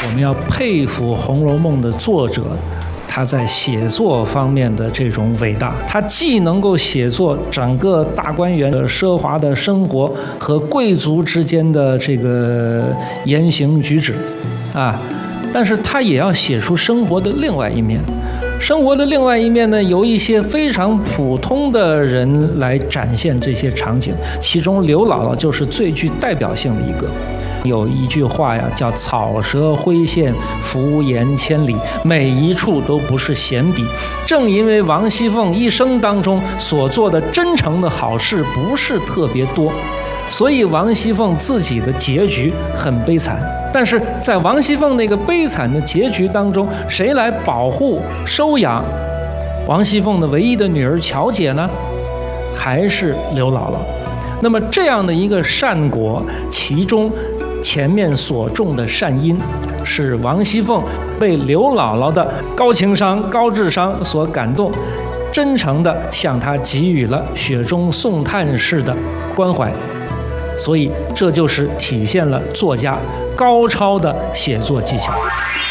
我们要佩服《红楼梦》的作者，他在写作方面的这种伟大。他既能够写作整个大观园的奢华的生活和贵族之间的这个言行举止，但是他也要写出生活的另外一面。生活的另外一面呢，由一些非常普通的人来展现这些场景，其中刘姥姥就是最具代表性的一个。有一句话呀，叫草蛇灰线，浮言千里，每一处都不是闲笔。正因为王熙凤一生当中所做的真诚的好事不是特别多，所以王熙凤自己的结局很悲惨。但是在王熙凤那个悲惨的结局当中，谁来保护收养王熙凤的唯一的女儿巧姐呢？还是刘姥姥。那么这样的一个善果，其中前面所种的善因，是王熙凤被刘姥姥的高情商、高智商所感动，真诚地向她给予了雪中送炭式的关怀。所以这就是体现了作家高超的写作技巧。